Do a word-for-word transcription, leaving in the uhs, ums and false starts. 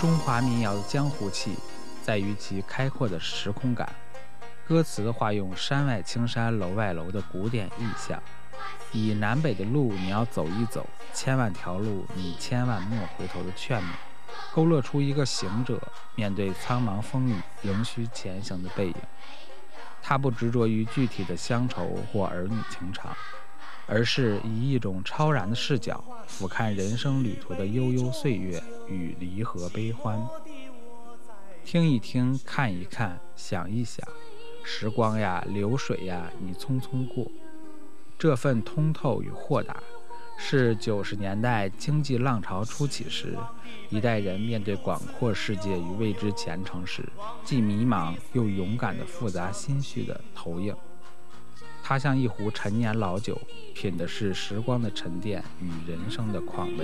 中华民谣的江湖气在于其开阔的时空感，歌词化用山外青山楼外楼的古典意象，以南北的路你要走一走，千万条路你千万莫回头的劝勉，勾勒出一个行者面对苍茫风雨仍需前行的背影。他不执着于具体的乡愁或儿女情长，而是以一种超然的视角俯瞰人生旅途的悠悠岁月与离合悲欢。听一听，看一看，想一想，时光呀，流水呀，你匆匆过。这份通透与豁达，是九十年代经济浪潮初起时，一代人面对广阔世界与未知前程时，既迷茫又勇敢的复杂心绪的投影。它像一壶陈年老酒，品的是时光的沉淀与人生的况味。